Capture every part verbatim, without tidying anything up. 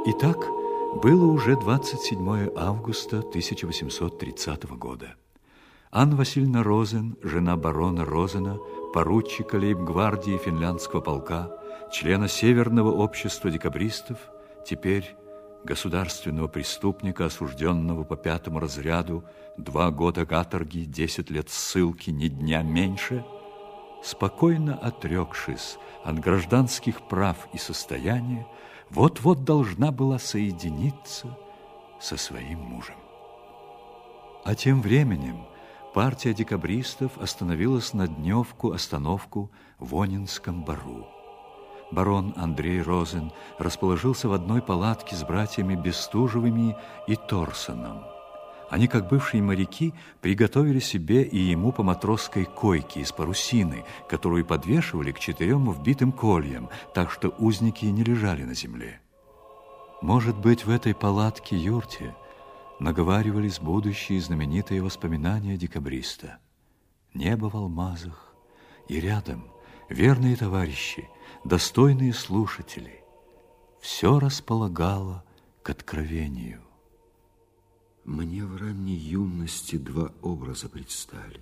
Итак, было уже двадцать седьмое августа тысяча восемьсот тридцатого года. Анна Васильевна Розен, жена барона Розена, поручика лейб-гвардии финляндского полка, члена Северного общества декабристов, теперь государственного преступника, осужденного по пятому разряду, два года каторги, десять лет ссылки, ни дня меньше, спокойно отрекшись от гражданских прав и состояния, вот-вот должна была соединиться со своим мужем. А тем временем партия декабристов остановилась на дневку-остановку в Онинском бару. Барон Андрей Розен расположился в одной палатке с братьями Бестужевыми и Торсоном. Они, как бывшие моряки, приготовили себе и ему по матросской койке из парусины, которую подвешивали к четырем вбитым кольям, так что узники не лежали на земле. Может быть, в этой палатке-юрте наговаривались будущие знаменитые воспоминания декабриста. Небо в алмазах, и рядом верные товарищи, достойные слушатели. Все располагало к откровению. Мне в ранней юности два образа предстали.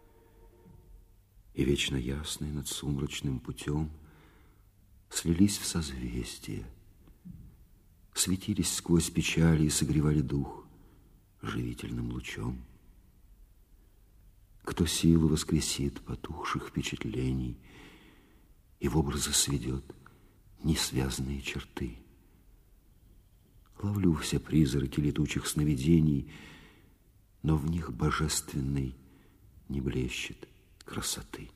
И вечно ясные над сумрачным путем слились в созвездие, светились сквозь печали и согревали дух живительным лучом. Кто силу воскресит потухших впечатлений и в образы сведет несвязанные черты. Ловлю все призраки летучих сновидений, но в них божественной не блещет красоты.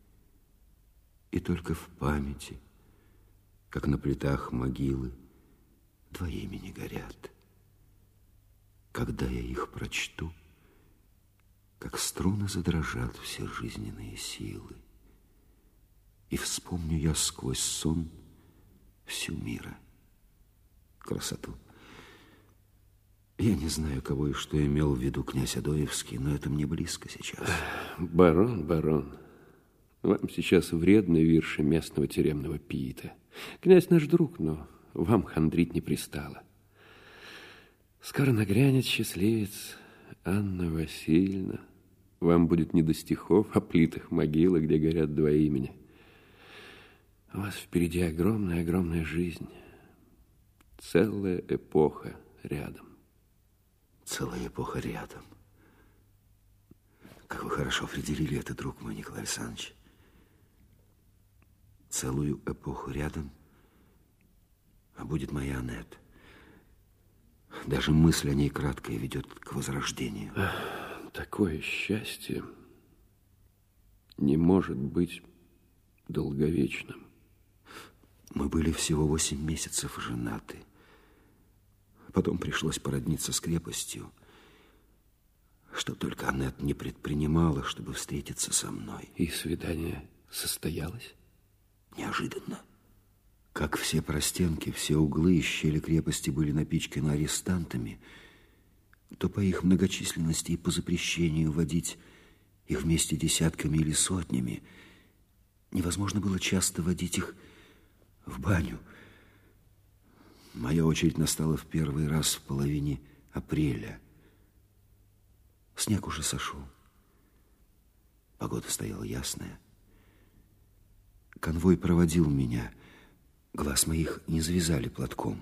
И только в памяти, как на плитах могилы, два имени горят. Когда я их прочту, как струны задрожат все жизненные силы, и вспомню я сквозь сон всю мира красоту. Я не знаю, кого и что имел в виду князь Адоевский, но это мне близко сейчас. Барон, барон, вам сейчас вредны вирши местного тюремного пиита. Князь наш друг, но вам хандрить не пристало. Скоро нагрянет счастливец Анна Васильевна. Вам будет не до стихов о плитах могилы, где горят два имени. У вас впереди огромная-огромная жизнь. Целая эпоха рядом. Целая эпоха рядом. Как вы хорошо определили это, друг мой, Николай Александрович. Целую эпоху рядом, а будет моя Аннет. Даже мысль о ней краткая ведет к возрождению. Такое счастье не может быть долговечным. Мы были всего восемь месяцев женаты. Потом пришлось породниться с крепостью, что только Аннет не предпринимала, чтобы встретиться со мной. И свидание состоялось? Неожиданно. Как все простенки, все углы и щели крепости были напичканы арестантами, то по их многочисленности и по запрещению водить их вместе десятками или сотнями невозможно было часто водить их в баню. Моя очередь настала в первый раз в половине апреля. Снег уже сошел. Погода стояла ясная. Конвой проводил меня. Глаз моих не завязали платком.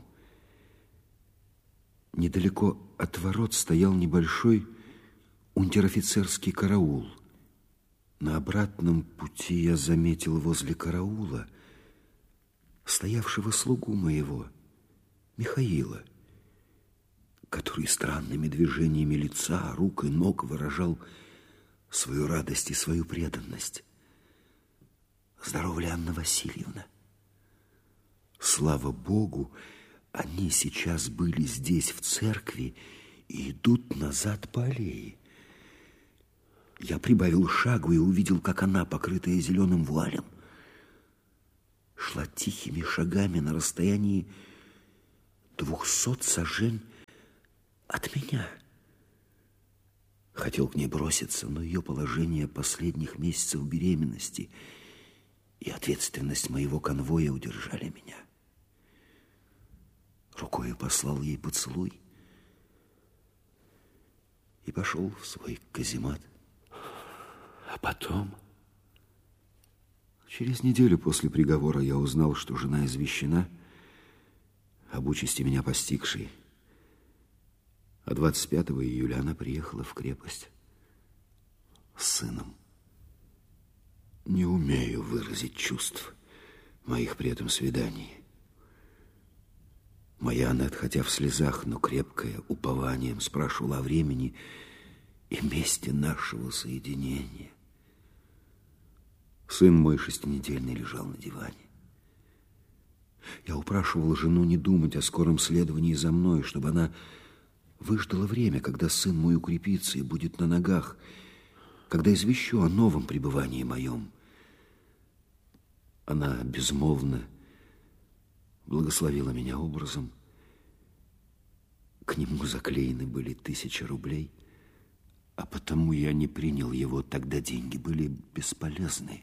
Недалеко от ворот стоял небольшой унтер-офицерский караул. На обратном пути я заметил возле караула стоявшего слугу моего, Михаила, который странными движениями лица, рук и ног выражал свою радость и свою преданность. Здорова ли Анна Васильевна? Слава Богу, они сейчас были здесь, в церкви, и идут назад по аллее. Я прибавил шагу и увидел, как она, покрытая зеленым вуалем, шла тихими шагами на расстоянии двухсот сажень от меня. Хотел к ней броситься, но ее положение последних месяцев беременности и ответственность моего конвоя удержали меня. Рукой послал ей поцелуй и пошел в свой каземат. А потом? Через неделю после приговора я узнал, что жена извещена об участи меня постигшей. А двадцать пятого июля она приехала в крепость с сыном. Не умею выразить чувств моих при этом свидании. Моя Аннет, хотя в слезах, но крепкая, упованием, спрашивала о времени и месте нашего соединения. Сын мой шестинедельный лежал на диване. Я упрашивал жену не думать о скором следовании за мной, чтобы она выждала время, когда сын мой укрепится и будет на ногах, когда извещу о новом пребывании моем. Она безмолвно благословила меня образом. К нему заклеены были тысячи рублей, а потому я не принял его, тогда деньги были бесполезны.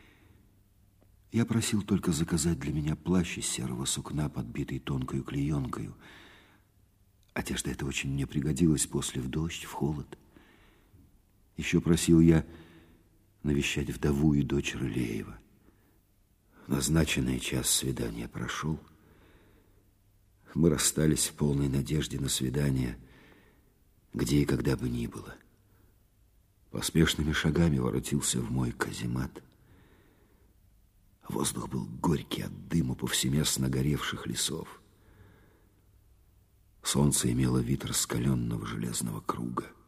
Я просил только заказать для меня плащ из серого сукна, подбитый тонкою клеенкою. Одежда эта очень мне пригодилась после в дождь, в холод. Еще просил я навещать вдову и дочь Рылеева. Назначенный час свидания прошел. Мы расстались в полной надежде на свидание, где и когда бы ни было. Поспешными шагами воротился в мой каземат. Воздух был горький от дыма повсеместно горевших лесов. Солнце имело вид раскаленного железного круга.